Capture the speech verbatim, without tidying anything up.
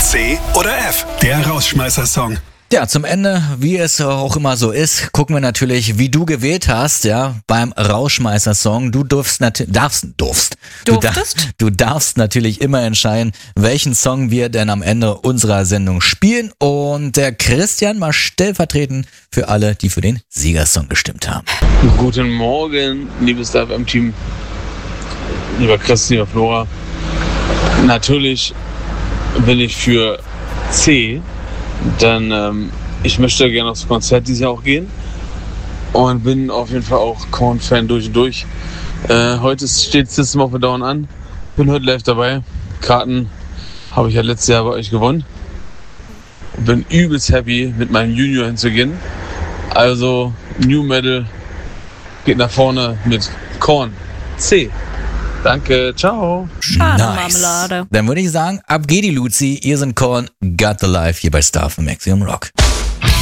C oder F, der Rausschmeißer-Song. Ja, zum Ende, wie es auch immer so ist, gucken wir natürlich, wie du gewählt hast, ja, beim Rausschmeißer-Song. Du durfst natürlich, darfst, durfst. Du, da, du darfst natürlich immer entscheiden, welchen Song wir denn am Ende unserer Sendung spielen. Und der Christian mal stellvertretend für alle, die für den Siegersong gestimmt haben. Guten Morgen, liebes F M-Team, lieber Chris, lieber Flora. Natürlich bin ich für C. Denn ähm, ich möchte gerne aufs Konzert dieses Jahr auch gehen und bin auf jeden Fall auch Korn-Fan durch und durch. Äh, heute steht System of a Down an, bin heute live dabei. Karten habe ich ja letztes Jahr bei euch gewonnen. Bin übelst happy, mit meinem Junior hinzugehen. Also New Metal geht nach vorne mit Korn. C. Danke, ciao. Nice. Dann würde ich sagen, ab geht die Luzi, ihr sind Korn, Got the Life hier bei Star für Maximum Rock.